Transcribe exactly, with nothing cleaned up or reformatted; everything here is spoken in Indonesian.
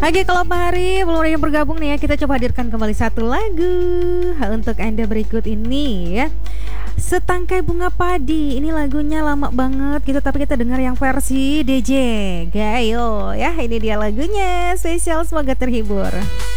Oke, kalau Pak Hari belum ada yang bergabung nih ya, kita coba hadirkan kembali satu lagu untuk Anda berikut ini ya. Setangkai Bunga Padi. Ini lagunya lama banget gitu, tapi kita dengar yang versi D J Gayo ya. Ini dia lagunya, spesial, semoga terhibur.